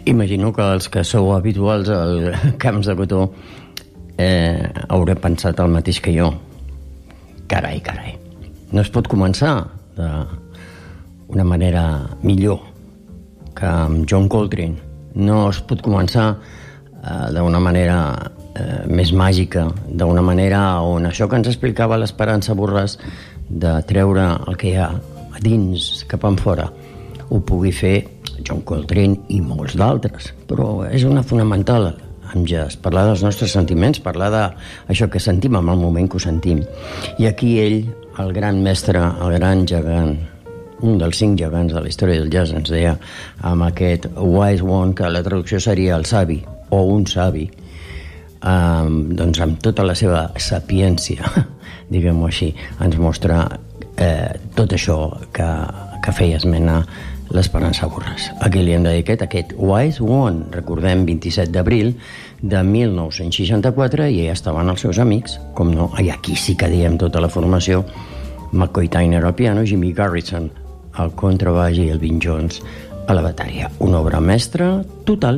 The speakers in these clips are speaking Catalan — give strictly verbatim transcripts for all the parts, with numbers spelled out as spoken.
Imagino que els que sou habituals al Camps de Cotó eh, haureu pensat el mateix que jo. Carai, carai. No es pot començar d'una manera millor que amb John Coltrane. No es pot començar eh, d'una manera eh, més màgica, d'una manera on això que ens explicava l'Esperança Borràs de treure el que hi ha a dins cap enfora ho pugui fer John Coltrane i molts d'altres. Però és una fonamental amb jazz, parlar dels nostres sentiments, parlar d'això que sentim en el moment que ho sentim. I aquí ell, el gran mestre, el gran gegant, un dels cinc gegants de la història del jazz, ens deia amb aquest Wise One, que la traducció seria el savi, o un savi, um, doncs amb tota la seva sapiència, diguem-ho així, ens mostra eh, tot això que, que feia esmena l'Esperança Borràs. Aquí li hem dedicat aquest Wise One, recordem, vint-i-set d'abril de mil nou-cents seixanta-quatre, i ja estaven els seus amics, com no, i aquí sí que diem tota la formació, McCoy Tyner al piano, Jimmy Garrison al contrabaix i el Vin Jones a la bateria. Una obra mestra total.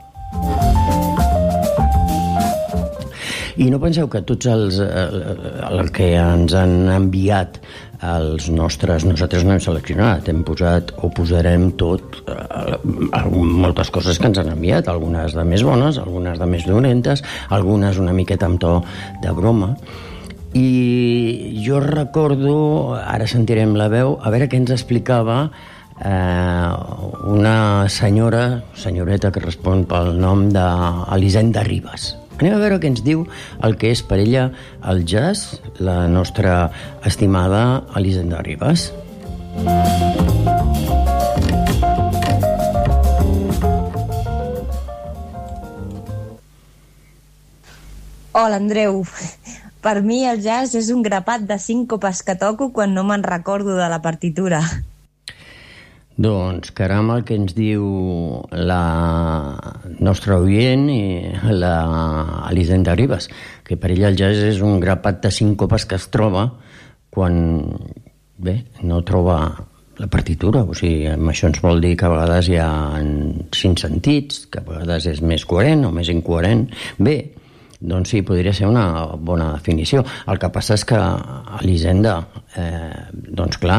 I no penseu que tots els el que ens han enviat els nostres, nosaltres no hem seleccionat, hem posat o posarem tot eh, moltes coses que ens han enviat, algunes de més bones, algunes de més dolentes, algunes una miqueta amb to de broma. I jo recordo, ara sentirem la veu, a veure què ens explicava eh, una senyora, senyoreta que respon pel nom d'Elisenda Ribas. Anem a veure què ens diu el que és per ella el jazz, la nostra estimada Elisenda Ribas. Hola, Andreu. Per mi el jazz és un grapat de síncopes que toco quan no me'n recordo de la partitura. Doncs, caram, el que ens diu la nostra oient i la Elisenda Ribas, que per ella el jazz és un grapat de síncopes que es troba quan, bé, no troba la partitura. O sigui, amb això ens vol dir que a vegades hi ha cinc sentits, que a vegades és més coherent o més incoherent. Bé, doncs sí, podria ser una bona definició. El que passa és que Elisenda, eh, doncs clar,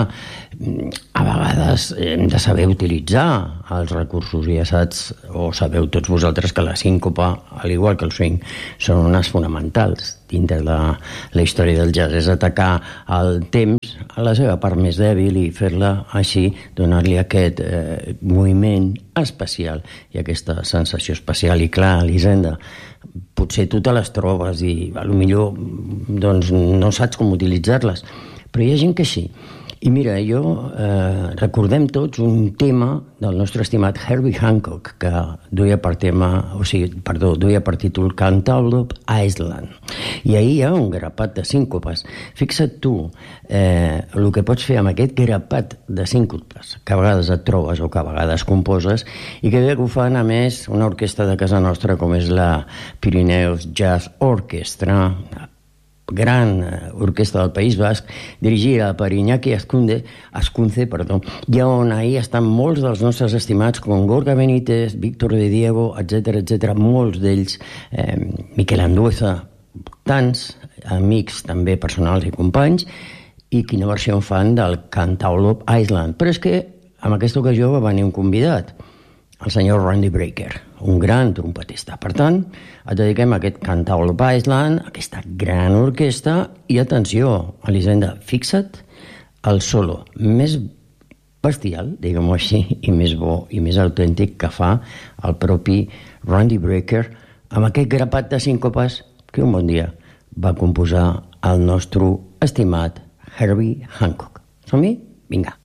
a vegades hem de saber utilitzar els recursos, i ja saps, o sabeu tots vosaltres, que la síncopa, al igual que el swing, són unes fonamentals dintre de la història del jazz. És atacar el temps a la seva part més dèbil i fer-la així, donar-li aquest eh, moviment especial i aquesta sensació especial. I clar, Elisenda, potser tu te les trobes i potser doncs, no saps com utilitzar-les, però hi ha gent que sí. I mira, jo eh, recordem tots un tema del nostre estimat Herbie Hancock, que duia per tema, o sigui, perdó, duia per títol Cantaloupe Island. I ahir hi ha un grapat de síncopes. Fixa't tu eh, el que pots fer amb aquest grapat de síncopes, que a vegades et trobes o que a vegades composes, i que bé que ho fan, a més, una orquestra de casa nostra com és la Pirineus Jazz Orchestra, gran orquestra del País Basc, dirigida per Iñaki Azkunde, Azkunze, perdó, i on ahir estan molts dels nostres estimats, com Gorka Benítez, Víctor de Diego, etcètera, etcètera, molts d'ells, eh, Miquel Andueza, tants amics també personals i companys, i quina versió fan del Cantaloupe Island. Però és que en aquesta ocasió va venir un convidat, el senyor Randy Brecker, un gran trompetista. Per tant, et dediquem a aquest Cantaloupe Island, aquesta gran orquestra, i atenció, Elisenda, fixa't el solo més bestial, diguem-ho així, i més bo i més autèntic que fa el propi Randy Brecker amb aquest grapat de síncopes que un bon dia va composar el nostre estimat Herbie Hancock. Som-hi? Vinga.